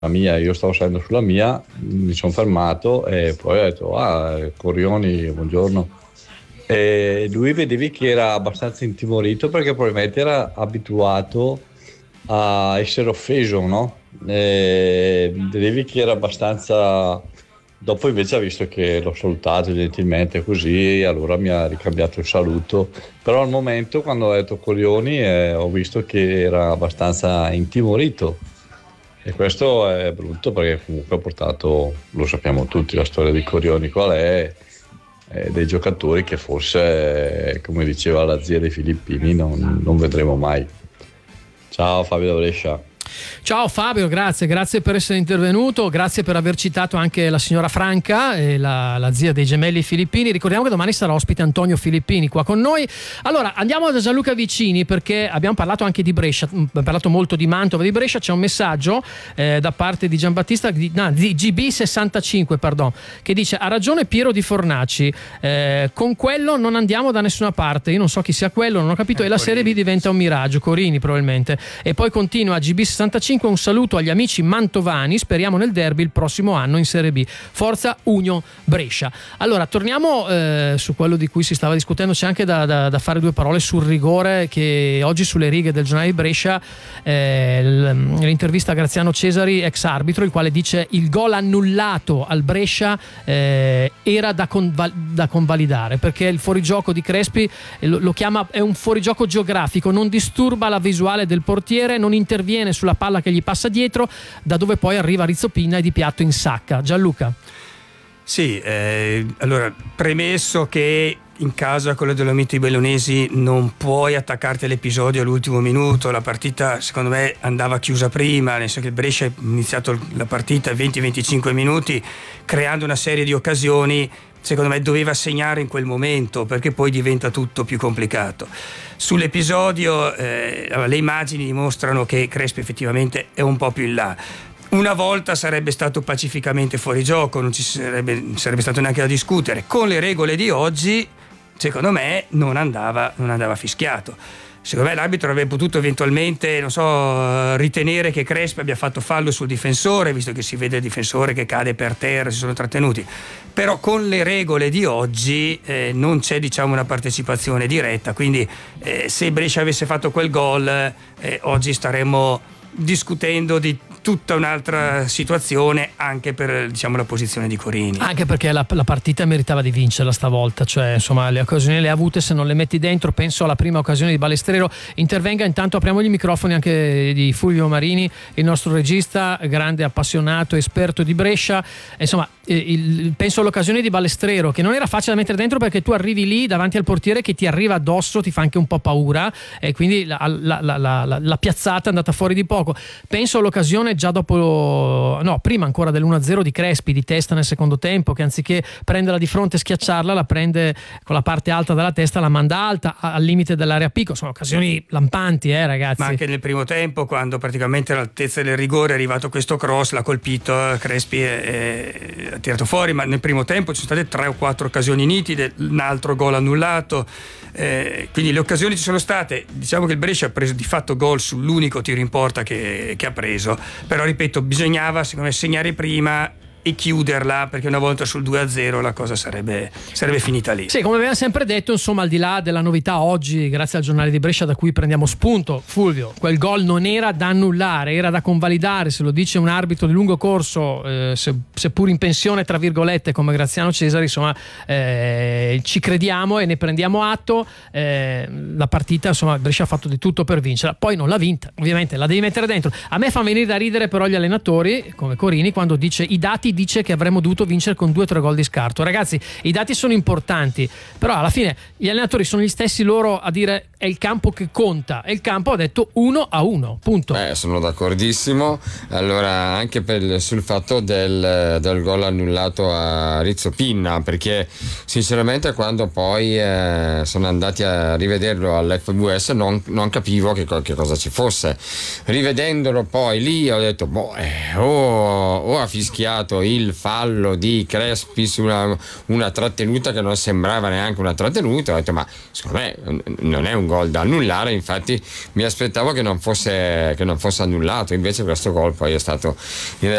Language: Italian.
mia, io stavo salendo sulla mia, mi sono fermato e poi ho detto Corioni, buongiorno. E lui vedevi che era abbastanza intimorito perché probabilmente era abituato a essere offeso, no? E vedevi che era abbastanza. Dopo invece ha visto che l'ho salutato gentilmente così, allora mi ha ricambiato il saluto, però al momento quando ho detto Corioni ho visto che era abbastanza intimorito. E questo è brutto perché comunque ha portato, lo sappiamo tutti, la storia di Corioni qual è, dei giocatori che forse, come diceva la zia dei Filippini, non vedremo mai. Ciao Fabio da Brescia. Ciao Fabio, grazie per essere intervenuto, grazie per aver citato anche la signora Franca, la zia dei gemelli Filippini. Ricordiamo che domani sarà ospite Antonio Filippini qua con noi. Allora andiamo da Gianluca Vicini perché abbiamo parlato anche di Brescia, abbiamo parlato molto di Mantova, di Brescia. C'è un messaggio da parte di Giambattista di GB65 che dice: ha ragione Piero di Fornaci, con quello non andiamo da nessuna parte. Io non so chi sia quello, non ho capito, e la Serie B diventa un miraggio. Corini probabilmente. E poi continua GB65: un saluto agli amici mantovani, speriamo nel derby il prossimo anno in Serie B, forza Union Brescia. Allora torniamo su quello di cui si stava discutendo. C'è anche da fare due parole sul rigore che oggi sulle righe del giornale di Brescia, l'intervista a Graziano Cesari, ex arbitro, il quale dice: il gol annullato al Brescia era da convalidare perché il fuorigioco di Crespi lo chiama, è un fuorigioco geografico, non disturba la visuale del portiere, non interviene sulla palla che gli passa dietro, da dove poi arriva Rizzopinna e di piatto insacca. Gianluca? Sì, allora, premesso che in casa con le Dolomiti Bellunesi non puoi attaccarti all'episodio all'ultimo minuto, la partita secondo me andava chiusa prima, nel senso che il Brescia ha iniziato la partita 20-25 minuti creando una serie di occasioni, secondo me doveva segnare in quel momento perché poi diventa tutto più complicato. Sull'episodio le immagini dimostrano che Crespi effettivamente è un po' più in là. Una volta sarebbe stato pacificamente fuori gioco, non ci sarebbe stato neanche da discutere. Con le regole di oggi, secondo me, non andava fischiato. Secondo me l'arbitro avrebbe potuto eventualmente, ritenere che Crespi abbia fatto fallo sul difensore, visto che si vede il difensore che cade per terra, si sono trattenuti. Però con le regole di oggi non c'è una partecipazione diretta, quindi se Brescia avesse fatto quel gol oggi staremmo discutendo di tutta un'altra situazione anche per la posizione di Corini, anche perché la partita meritava di vincerla stavolta, cioè insomma le occasioni le ha avute, se non le metti dentro. Penso alla prima occasione di Balestrero. Intervenga intanto, apriamo gli microfoni anche di Fulvio Marini, il nostro regista, grande appassionato, esperto di Brescia. Insomma penso all'occasione di Balestrero, che non era facile da mettere dentro perché tu arrivi lì davanti al portiere che ti arriva addosso, ti fa anche un po' paura, e quindi la piazzata è andata fuori di poco. Penso all'occasione prima ancora dell'1-0 di Crespi di testa nel secondo tempo, che anziché prenderla di fronte e schiacciarla, la prende con la parte alta della testa, la manda alta al limite dell'area piccola. Sono occasioni lampanti, ragazzi. Ma anche nel primo tempo, quando praticamente all'altezza del rigore è arrivato questo cross, l'ha colpito Crespi e ha tirato fuori. Ma nel primo tempo ci sono state 3 o 4 occasioni nitide, un altro gol annullato, quindi le occasioni ci sono state. Diciamo che il Brescia ha preso di fatto gol sull'unico tiro in porta che ha preso, però ripeto, bisognava secondo me segnare prima e chiuderla, perché una volta sul 2-0 la cosa sarebbe finita lì. Sì, come abbiamo sempre detto, insomma, al di là della novità oggi, grazie al giornale di Brescia da cui prendiamo spunto, Fulvio, quel gol non era da annullare, era da convalidare. Se lo dice un arbitro di lungo corso, seppur in pensione tra virgolette come Graziano Cesari, insomma, ci crediamo e ne prendiamo atto. La partita, insomma, Brescia ha fatto di tutto per vincerla, poi non l'ha vinta, ovviamente la devi mettere dentro. A me fa venire da ridere però gli allenatori come Corini quando dice che avremmo dovuto vincere con 2 o 3 gol di scarto. Ragazzi, i dati sono importanti, però alla fine gli allenatori sono gli stessi loro a dire è il campo che conta, e il campo ha detto 1-1, punto. Sono d'accordissimo. Allora, anche sul fatto del gol annullato a Rizzopinna, perché sinceramente quando poi sono andati a rivederlo all'FVS non capivo che cosa ci fosse. Rivedendolo poi lì ho detto o ha fischiato visto il fallo di Crespi su una trattenuta che non sembrava neanche una trattenuta, ho detto ma secondo me non è un gol da annullare, infatti mi aspettavo che non fosse annullato, invece questo gol poi è stato in